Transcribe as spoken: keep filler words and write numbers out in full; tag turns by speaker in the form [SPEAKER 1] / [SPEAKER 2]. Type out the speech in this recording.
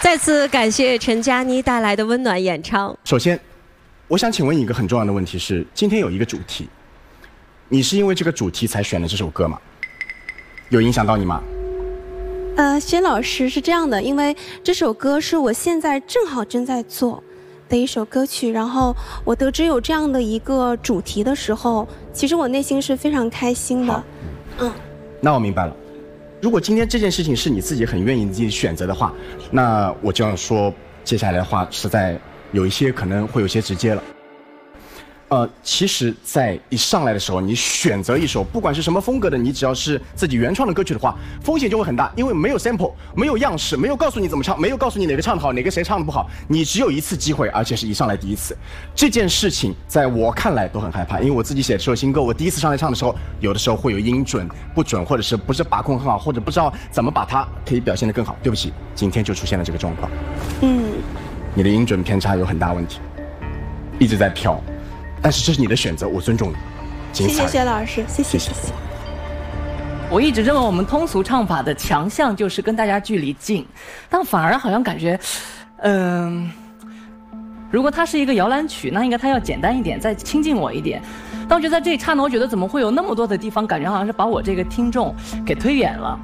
[SPEAKER 1] 再次感谢陈佳妮带来的温暖演唱。
[SPEAKER 2] 首先，我想请问你一个很重要的问题是：今天有一个主题，你是因为这个主题才选的这首歌吗？有影响到你吗？
[SPEAKER 3] 呃，薛老师是这样的，因为这首歌是我现在正好正在做的一首歌曲，然后我得知有这样的一个主题的时候，其实我内心是非常开心的。嗯，
[SPEAKER 2] 那我明白了。如果今天这件事情是你自己很愿意自己选择的话，那我就要说接下来的话实在有一些可能会有些直接了。呃，其实，在一上来的时候，你选择一首不管是什么风格的，你只要是自己原创的歌曲的话，风险就会很大，因为没有 sample， 没有样式，没有告诉你怎么唱，没有告诉你哪个唱得好，哪个谁唱得不好，你只有一次机会，而且是一上来第一次。这件事情在我看来都很害怕，因为我自己写这首新歌，我第一次上来唱的时候，有的时候会有音准不准，或者是不是把控很好，或者不知道怎么把它可以表现得更好。对不起，今天就出现了这个状况。
[SPEAKER 3] 嗯，
[SPEAKER 2] 你的音准偏差有很大问题，一直在飘。但是这是你的选择，我尊重你。
[SPEAKER 3] 谢谢薛老师，谢谢谢谢。
[SPEAKER 4] 我一直认为我们通俗唱法的强项就是跟大家距离近，但反而好像感觉，嗯、呃，如果它是一个摇篮曲，那应该它要简单一点，再亲近我一点。但我觉得在这一刹那，我觉得怎么会有那么多的地方，感觉好像是把我这个听众给推远了。